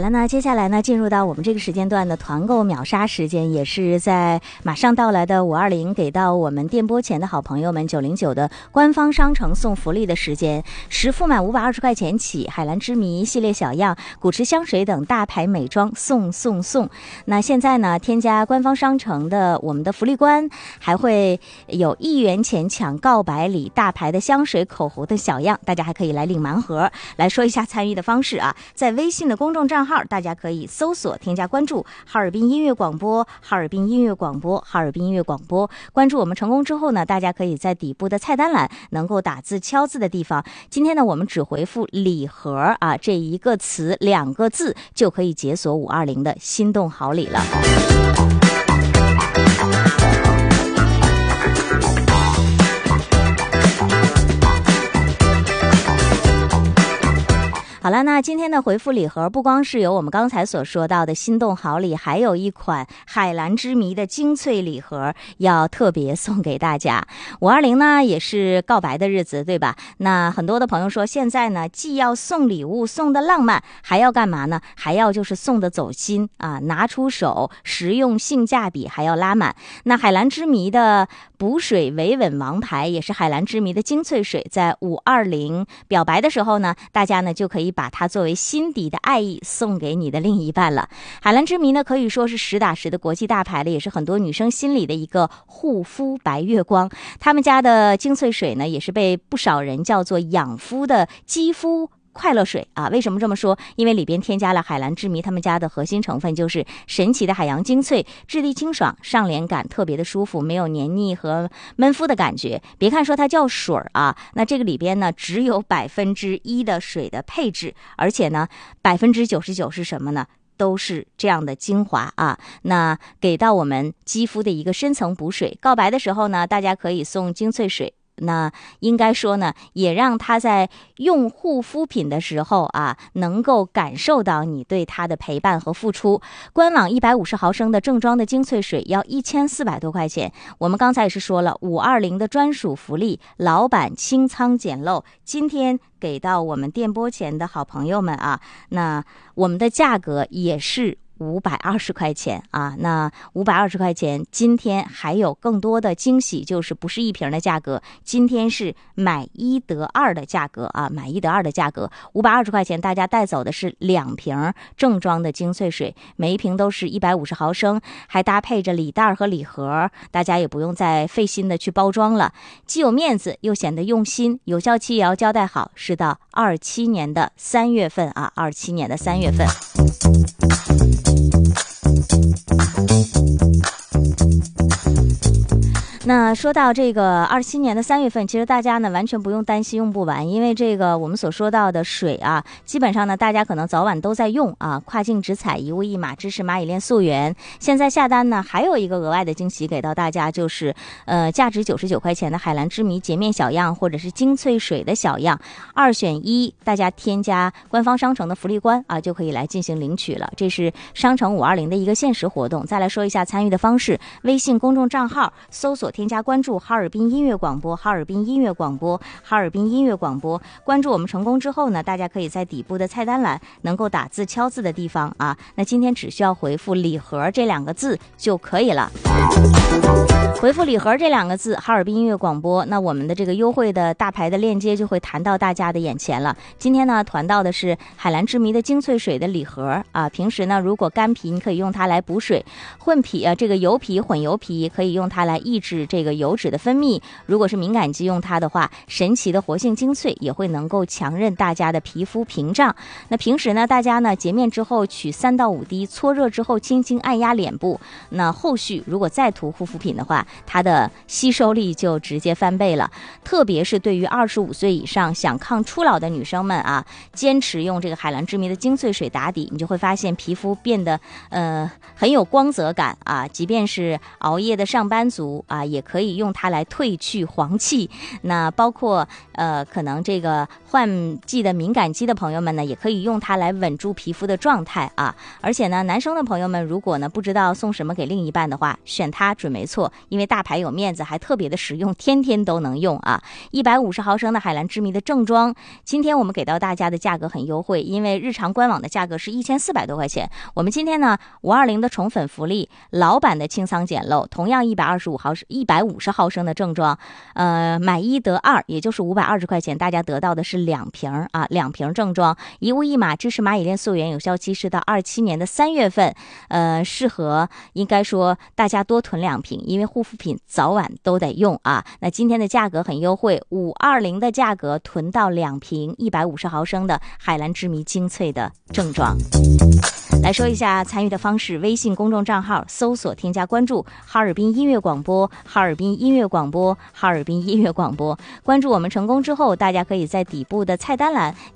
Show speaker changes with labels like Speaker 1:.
Speaker 1: 了，那接下来呢，进入到我们这个时间段的团购秒杀时间，也是在马上到来的520给到我们电波前的好朋友们909的官方商城送福利的时间，实付满520块钱起，海蓝之谜系列小样、古驰香水等大牌美妆送。那现在呢，添加官方商城的我们的福利官，还会有1元钱抢告白礼、大牌的香水、口红的小样，大家还可以来领盲盒。来说一下参与的方式啊，在微信的公众账号，大家可以搜索添加关注哈尔滨音乐广播，哈尔滨音乐广播，哈尔滨音乐广播。关注我们成功之后呢，大家可以在底部的菜单栏能够打字敲字的地方，今天呢我们只回复礼盒啊这一个词2个字，就可以解锁520的心动好礼了。好了，那今天的回复礼盒不光是有我们刚才所说到的心动好礼，还有一款海蓝之谜的精粹礼盒要特别送给大家。520呢也是告白的日子，对吧？那很多的朋友说，现在呢既要送礼物送的浪漫，还要干嘛呢？还要就是送的走心啊，拿出手，实用性价比还要拉满。那海蓝之谜的补水维稳王牌，也是海蓝之谜的精粹水，在520表白的时候呢，大家呢就可以把它作为心底的爱意送给你的另一半了。海蓝之谜呢可以说是实打实的国际大牌了，也是很多女生心里的一个护肤白月光。他们家的精粹水呢，也是被不少人叫做养肤的肌肤快乐水啊，为什么这么说？因为里边添加了海蓝之谜他们家的核心成分，就是神奇的海洋精粹，质地清爽，上脸感特别的舒服，没有黏腻和闷肤的感觉。别看说它叫水啊，那这个里边呢只有1%的水的配置，而且呢99%是什么呢？都是这样的精华啊，那给到我们肌肤的一个深层补水。告白的时候呢，大家可以送精粹水。那应该说呢，也让他在用护肤品的时候啊，能够感受到你对他的陪伴和付出。官网150毫升的正装的精粹水要1400多块钱。我们刚才也是说了，520的专属福利，老板清仓捡漏，今天给到我们电波前的好朋友们啊，那我们的价格也是520块钱啊，那520块钱，今天还有更多的惊喜，就是不是1瓶的价格，今天是买1得2的价格啊，买1得2的价格，520块钱，大家带走的是2瓶正装的精粹水，每一瓶都是150毫升，还搭配着礼袋和礼盒，大家也不用再费心的去包装了，既有面子又显得用心，有效期也要交代好，是到27年的3月份啊，27年的3月份。那说到这个27年的3月份，其实大家呢完全不用担心用不完，因为这个我们所说到的水啊，基本上呢大家可能早晚都在用啊，跨境直采，一物一码，支持蚂蚁链溯源。现在下单呢还有一个额外的惊喜给到大家，就是价值99块钱的海蓝之谜洁面小样或者是精粹水的小样，2选1，大家添加官方商城的福利官啊就可以来进行领取了。这是商城520的一个限时活动。再来说一下参与的方式，微信公众账号搜索添加关注哈尔滨音乐广播，哈尔滨音乐广播，哈尔滨音乐广播。关注我们成功之后呢，大家可以在底部的菜单栏能够打字敲字的地方啊，那今天只需要回复礼盒这2个字就可以了。回复礼盒这2个字，哈尔滨音乐广播，那我们的这个优惠的大牌的链接就会弹到大家的眼前了。今天呢团到的是海蓝之谜的精粹水的礼盒啊，平时呢如果干皮你可以用它来补水，混皮这个油皮混油皮可以用它来抑制这个油脂的分泌，如果是敏感肌用它的话，神奇的活性精粹也会能够强韧大家的皮肤屏障。那平时呢大家呢洁面之后取3到5滴，搓热之后轻轻按压脸部，那后续如果再涂护肤品的话，它的吸收力就直接翻倍了。特别是对于25岁以上想抗初老的女生们啊，坚持用这个海蓝之谜的精粹水打底，你就会发现皮肤变得很有光泽感啊，即便是熬夜的上班族啊， 也可以用它来褪去黄气。那包括可能这个换季的敏感肌的朋友们呢，也可以用它来稳住皮肤的状态啊。而且呢，男生的朋友们如果呢不知道送什么给另一半的话，选它准没错，因为大牌有面子，还特别的实用，天天都能用啊。150毫升的海蓝之谜的正装，今天我们给到大家的价格很优惠，因为日常官网的价格是1400多块钱，我们今天呢520的宠粉福利，老版的清桑简陋，同样150毫升的正装，买1得2，也就是520块钱，大家得到的是2瓶啊，2瓶正装，一物一码，支持蚂蚁链溯源，有效期是到27年的3月份，适合应该说大家多囤2瓶，因为护肤品早晚都得用啊。那今天的价格很优惠，520的价格囤到2瓶150毫升的海蓝之谜精粹的正装。来说一下参与的方式，微信公众账号搜索添加关注哈尔滨音乐广播，哈尔滨音乐广播，哈尔滨音乐广播。关注我们成功之后，大家可以在底部的菜单栏